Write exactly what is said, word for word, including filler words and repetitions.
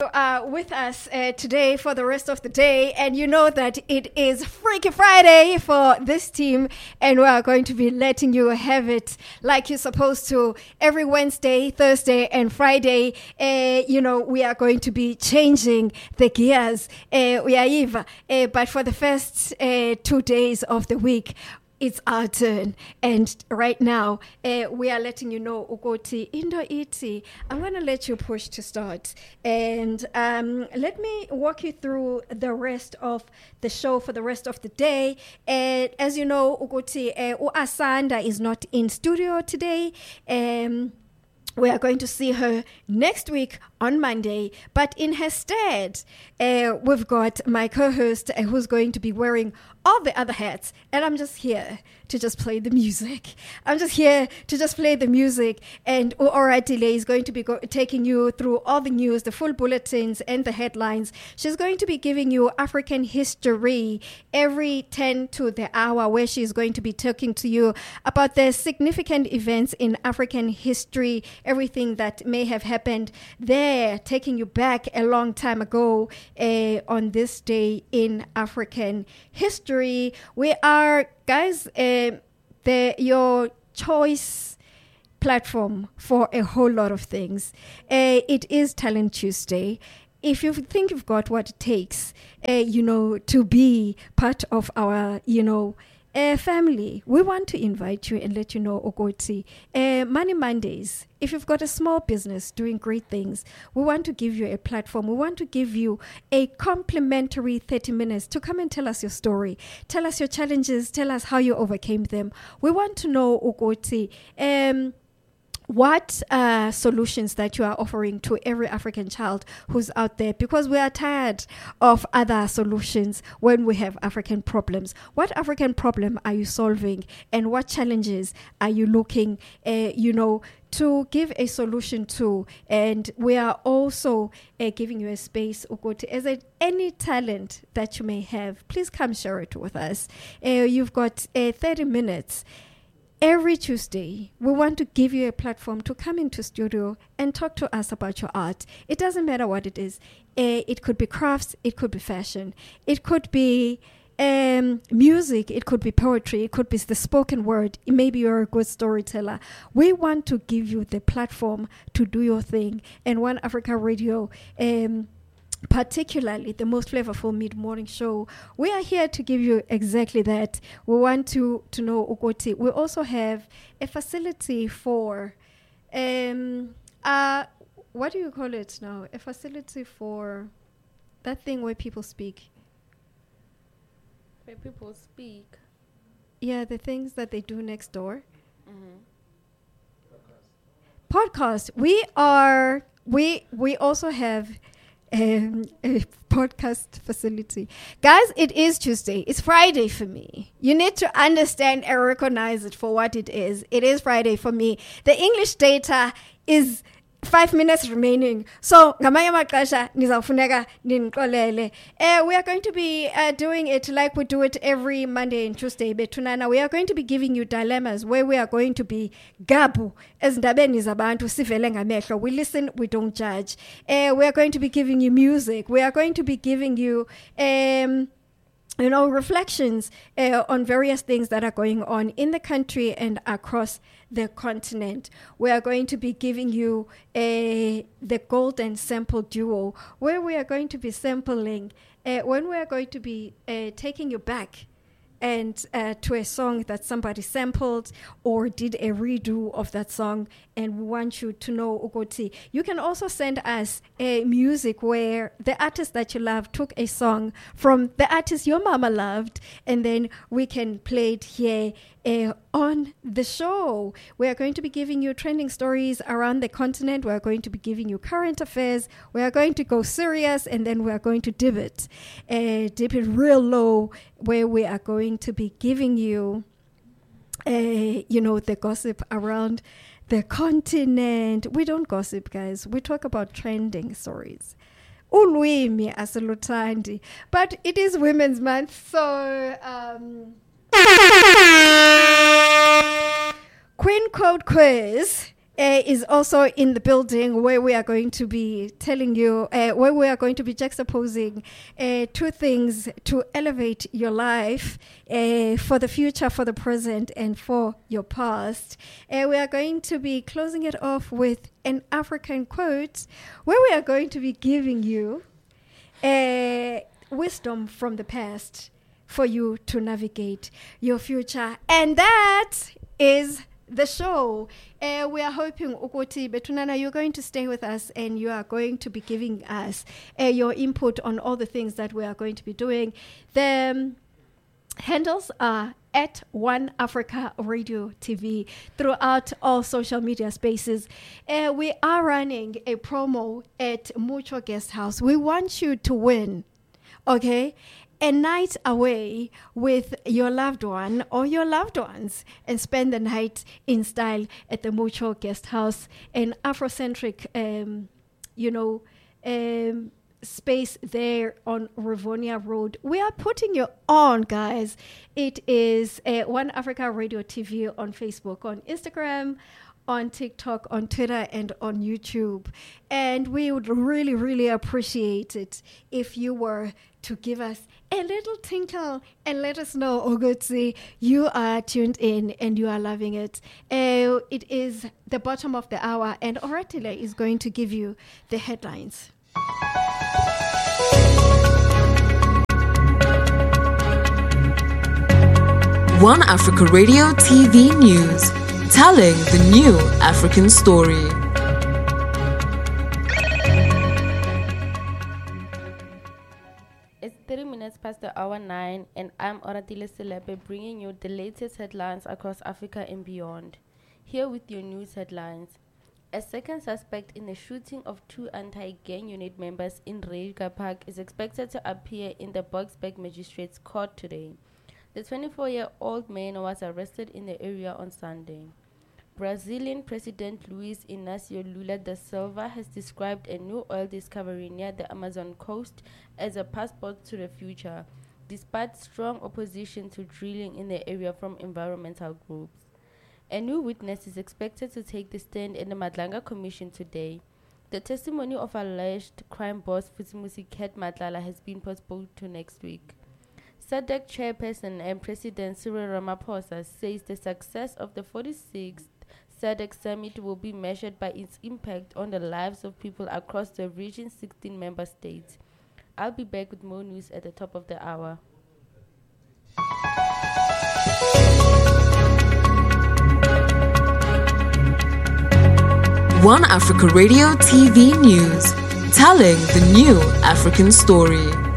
Uh, with us uh, today for the rest of the day, and you know that it is Freaky Friday for this team, and we are going to be letting you have it like you're supposed to every Wednesday, Thursday, and Friday. Uh, you know, we are going to be changing the gears. Uh, we are even, uh, but for the first uh, two days of the week, it's our turn, and right now uh, we are letting you know Ukoti Indo Iti. I'm going to let you push to start, and um, let me walk you through the rest of the show for the rest of the day. And as you know, Ukoti uh, Asanda is not in studio today. Um, We are going to see her next week on Monday. But in her stead, uh, we've got my co-host uh, who's going to be wearing all the other hats. And I'm just here to just play the music. I'm just here to just play the music. And Oratile is going to be go- taking you through all the news, the full bulletins and the headlines. She's going to be giving you African history every ten to the hour, where she's going to be talking to you about the significant events in African history, everything that may have happened there, taking you back a long time ago uh, on this day in African history. We are, guys, uh, the your choice platform for a whole lot of things. Uh, it is Talent Tuesday. If you think you've got what it takes, uh, you know, to be part of our, you know, Uh, family, we want to invite you and let you know, Ogoti, uh, Money Mondays, if you've got a small business doing great things, we want to give you a platform. We want to give you a complimentary thirty minutes to come and tell us your story. Tell us your challenges. Tell us how you overcame them. We want to know, Ogoti, um, what uh, solutions that you are offering to every African child who's out there, because we are tired of other solutions when we have African problems. What African problem are you solving, and what challenges are you looking, uh, you know, to give a solution to? And we are also uh, giving you a space, Ukoti, as a, any talent that you may have, please come share it with us. Uh, you've got uh, thirty minutes. Every Tuesday, we want to give you a platform to come into studio and talk to us about your art. It doesn't matter what it is. Uh, it could be crafts. It could be fashion. It could be um, music. It could be poetry. It could be the spoken word. Maybe you're a good storyteller. We want to give you the platform to do your thing. And One Africa Radio, um, particularly the most flavorful mid-morning show, we are here to give you exactly that. We want to to know, Ukoti, we also have a facility for um uh what do you call it now? A facility for that thing where people speak. Where people speak. Yeah, the things that they do next door. Mm-hmm. Podcast. We are we we also have Um, a podcast facility. Guys, it is Tuesday. It's Friday for me. You need to understand and recognize it for what it is. It is Friday for me. The English data is five minutes remaining. So, ngamanye amaxesha nizawufuneka nindiqolele. Uh, we are going to be uh, doing it like we do it every Monday and Tuesday. Betunana, we are going to be giving you dilemmas where we are going to be gabu ezindabeni zabantu sivele ngamehlo. We listen, we don't judge. Uh, we are going to be giving you music. We are going to be giving you um you know, reflections uh, on various things that are going on in the country and across the continent. We are going to be giving you uh, the Golden Sample Duo, where we are going to be sampling, uh, when we are going to be uh, taking you back and uh, to a song that somebody sampled or did a redo of that song, and we want you to know, Ukoti. You can also send us a music where the artist that you love took a song from the artist your mama loved, and then we can play it here uh, on the show. We are going to be giving you trending stories around the continent. We are going to be giving you current affairs. We are going to go serious, and then we are going to dip it, uh, dip it real low, where we are going to be giving you, uh, you know, the gossip around the continent. We don't gossip, guys. We talk about trending stories. Ulwimi asalutandi. But it is Women's Month, so um, Queen Code Quiz Uh, is also in the building, where we are going to be telling you, uh, where we are going to be juxtaposing uh, two things to elevate your life uh, for the future, for the present, and for your past. Uh, we are going to be closing it off with an African quote, where we are going to be giving you uh, wisdom from the past for you to navigate your future. And that is the show. Uh, we are hoping, Ukoti Betunana, you're going to stay with us and you are going to be giving us uh, your input on all the things that we are going to be doing. The um, handles are at One Africa Radio T V throughout all social media spaces. Uh, we are running a promo at Mucho Guest House. We want you to win, okay? A night away with your loved one or your loved ones and spend the night in style at the Mucho Guest House, an Afrocentric, um, you know, um, space there on Rivonia Road. We are putting you on, guys. It is uh, One Africa Radio T V on Facebook, on Instagram, on TikTok, on Twitter, and on YouTube. And we would really, really appreciate it if you were to give us a little tinkle and let us know, Ogotsi, you are tuned in and you are loving it. Uh, it is the bottom of the hour, and Oratile is going to give you the headlines. One Africa Radio T V News, telling the new African story. It's thirty minutes past the hour nine, and I'm Oratile Selepe, bringing you the latest headlines across Africa and beyond. Here with your news headlines. A second suspect in the shooting of two anti-gang unit members in Reiger Park is expected to appear in the Boksburg Magistrates Court today. The twenty-four-year-old man was arrested in the area on Sunday. Brazilian President Luiz Inácio Lula da Silva has described a new oil discovery near the Amazon coast as a passport to the future, despite strong opposition to drilling in the area from environmental groups. A new witness is expected to take the stand in the Madlanga Commission today. The testimony of alleged crime boss Futsimusi Ket Matlala has been postponed to next week. S A D C chairperson and President Cyril Ramaphosa says the success of the forty-sixth S A D C summit will be measured by its impact on the lives of people across the region's sixteen member states. I'll be back with more news at the top of the hour. One Africa Radio T V News, telling the new African story.